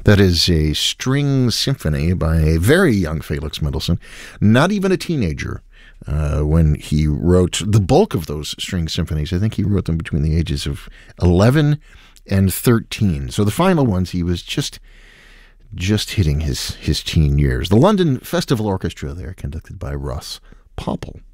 That is a string symphony by a very young Felix Mendelssohn, not even a teenager when he wrote the bulk of those string symphonies. I think he wrote them between the ages of 11 and 13. So the final ones, he was just hitting his teen years. The London Festival Orchestra there, conducted by Ross Popple.